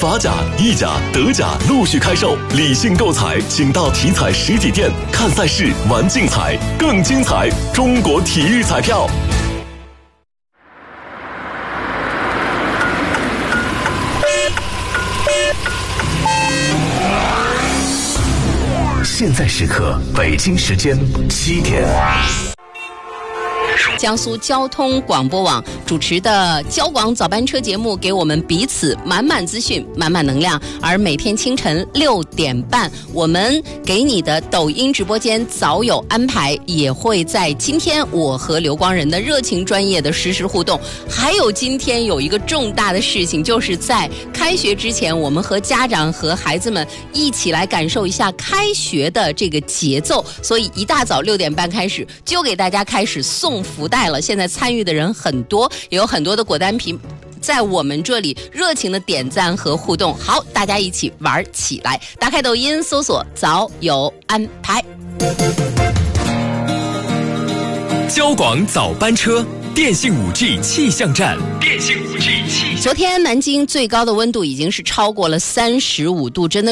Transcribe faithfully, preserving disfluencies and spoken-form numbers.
法甲、意甲、德甲陆续开售，理性购彩，请到体彩实体店看赛事、玩竞彩，更精彩。中国体育彩票。现在时刻，北京时间七点。 江苏交通广播网主持的交广早班车节目，给我们彼此满满资讯、满满能量。而每天清晨六点半，我们给你的抖音直播间早有安排，也会在今天我和刘光仁的热情专业的实时互动。还有今天有一个重大的事情，就是在开学之前，我们和家长和孩子们一起来感受一下开学的这个节奏。所以一大早六点半开始，就给大家开始送福袋了。现在参与的人很多，也有很多的果单品在我们这里热情的点赞和互动。好，大家一起玩起来！打开抖音搜索早有安排。 交广早班车，电信 五 G 气象站。电信 五 G 气象。 昨天南京最高的温度已经是超过了三十五度，真的